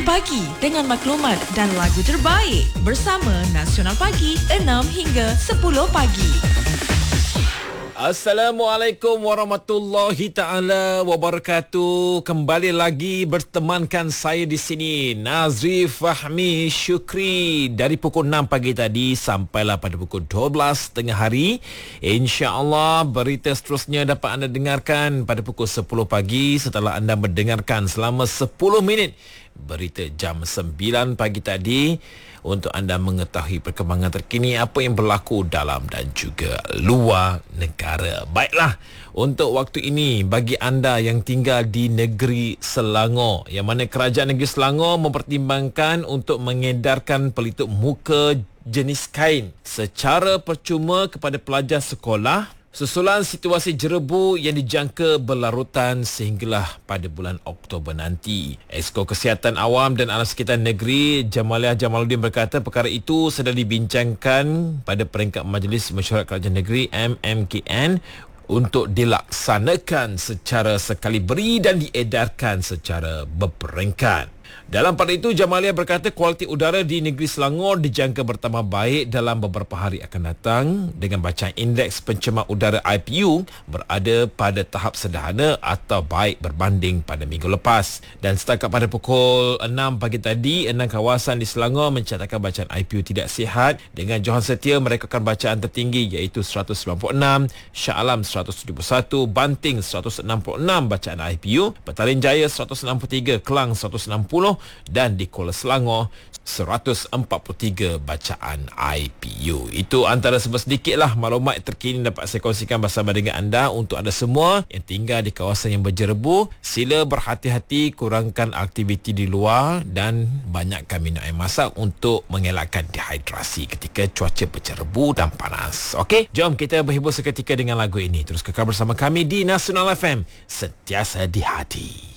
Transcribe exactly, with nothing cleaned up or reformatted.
Nasional Pagi dengan maklumat dan lagu terbaik bersama Nasional Pagi enam hingga sepuluh pagi. Assalamualaikum warahmatullahi taala wabarakatuh. Kembali lagi bertemankan saya di sini, Nazrif Fahmi Syukri, dari pukul enam pagi tadi sampailah pada pukul dua belas tengah hari. Insya-Allah berita seterusnya dapat anda dengarkan pada pukul sepuluh pagi setelah anda mendengarkan selama sepuluh minit berita jam sembilan pagi tadi, untuk anda mengetahui perkembangan terkini apa yang berlaku dalam dan juga luar negara. Baiklah, untuk waktu ini bagi anda yang tinggal di negeri Selangor, yang mana kerajaan negeri Selangor mempertimbangkan untuk mengedarkan pelitup muka jenis kain secara percuma kepada pelajar sekolah susulan situasi jerebu yang dijangka berlarutan sehinggalah pada bulan Oktober nanti. Esko Kesihatan Awam dan Alam Sekitar Negeri Jamaliah Jamaluddin berkata perkara itu sedang dibincangkan pada peringkat Majlis Mesyuarat Kerajaan Negeri M M K N untuk dilaksanakan secara sekali beri dan diedarkan secara berperingkat. Dalam pada itu, Jamaliah berkata kualiti udara di negeri Selangor dijangka bertambah baik dalam beberapa hari akan datang dengan bacaan indeks pencemar udara I P U berada pada tahap sederhana atau baik berbanding pada minggu lepas. Dan setakat pada pukul enam pagi tadi, enam kawasan di Selangor mencatatkan bacaan I P U tidak sihat dengan Johan Setia merekodkan bacaan tertinggi iaitu seratus sembilan puluh enam, Shah Alam seratus tujuh puluh satu, Banting seratus enam puluh enam bacaan I P U, Petaling Jaya seratus enam puluh tiga, Kelang seratus enam puluh dan di Kuala Selangor seratus empat puluh tiga bacaan I P U. Itu antara sedikitlah maklumat terkini dapat saya kongsikan bersama dengan anda. Untuk anda semua yang tinggal di kawasan yang berjerebu, sila berhati-hati, kurangkan aktiviti di luar dan banyakkan minum air masak untuk mengelakkan dehidrasi ketika cuaca berjerebu dan panas. Okey, jom kita berhibur seketika dengan lagu ini. Terus kekal bersama kami di Nasional F M, sentiasa di hati.